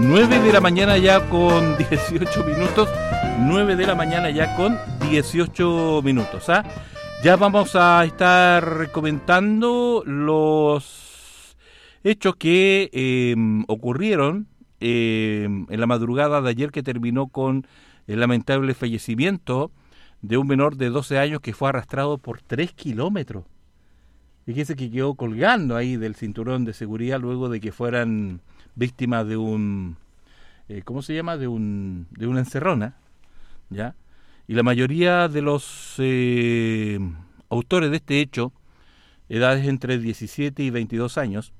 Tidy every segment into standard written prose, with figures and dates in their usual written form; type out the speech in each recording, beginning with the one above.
9 de la mañana ya con 18 minutos. 9 de la mañana ya con 18 minutos. Ya vamos a estar comentando los hechos que ocurrieron en la madrugada de ayer, que terminó con el lamentable fallecimiento de un menor de 12 años que fue arrastrado por 3 kilómetros. Fíjese que quedó colgando ahí del cinturón de seguridad luego de que fueran víctimas de un, ¿cómo se llama? De una encerrona, ¿ya? Y la mayoría de los autores de este hecho, edades entre 17 y 22 años,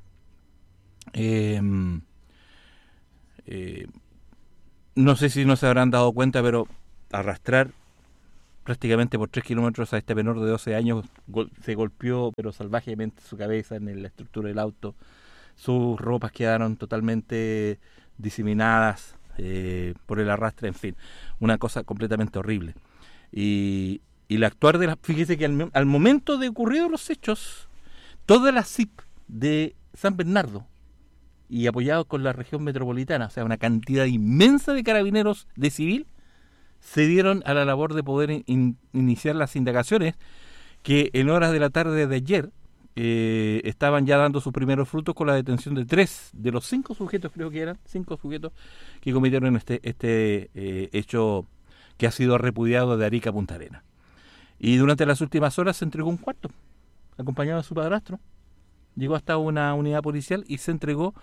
no sé si no se habrán dado cuenta, pero arrastrar prácticamente por 3 kilómetros a este menor de 12 años, se golpeó pero salvajemente su cabeza en la estructura del auto. Sus ropas quedaron totalmente diseminadas por el arrastre, en fin, una cosa completamente horrible. Y el actuar de fíjese que al momento de ocurridos los hechos, toda la CIP de San Bernardo, y apoyado con la región metropolitana, o sea, una cantidad inmensa de carabineros de civil, se dieron a la labor de poder iniciar las indagaciones que en horas de la tarde de ayer estaban ya dando sus primeros frutos con la detención de 3 de los 5 sujetos, creo que eran 5 sujetos que cometieron este hecho que ha sido repudiado de Arica a Punta Arenas. Y durante las últimas horas se entregó un cuarto, acompañado de su padrastro. Llegó hasta una unidad policial y se entregó,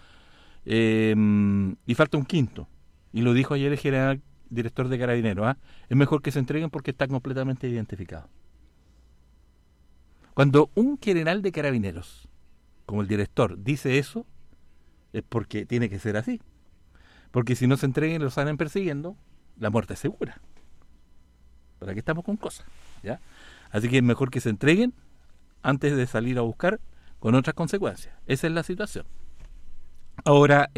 y falta un quinto. Y lo dijo ayer el general director de Carabineros, es mejor que se entreguen porque están completamente identificados. Cuando un general de Carabineros, como el director, dice eso, es porque tiene que ser así. Porque si no se entreguen y los salen persiguiendo, la muerte es segura. ¿Para qué estamos con cosas? ¿Ya? Así que es mejor que se entreguen antes de salir a buscar con otras consecuencias. Esa es la situación. Ahora,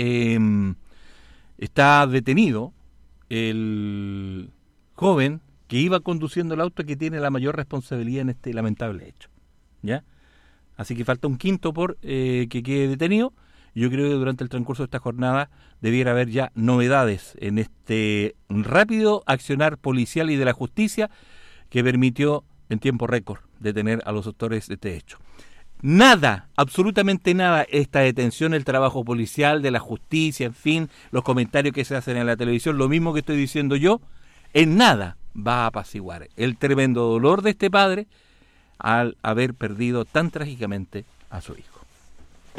está detenido el joven que iba conduciendo el auto, que tiene la mayor responsabilidad en este lamentable hecho, ¿ya? Así que falta un quinto por que quede detenido. Yo creo que durante el transcurso de esta jornada debiera haber ya novedades en este rápido accionar policial y de la justicia que permitió en tiempo récord detener a los autores de este hecho. Nada, absolutamente nada, esta detención, el trabajo policial, de la justicia, en fin, los comentarios que se hacen en la televisión, lo mismo que estoy diciendo yo, en nada va a apaciguar el tremendo dolor de este padre al haber perdido tan trágicamente a su hijo.